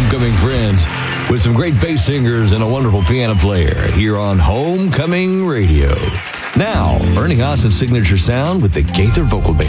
Homecoming Friends with some great bass singers and a wonderful piano player here on Homecoming Radio. Now, Ernie Haas's signature sound with the Gaither Vocal Band.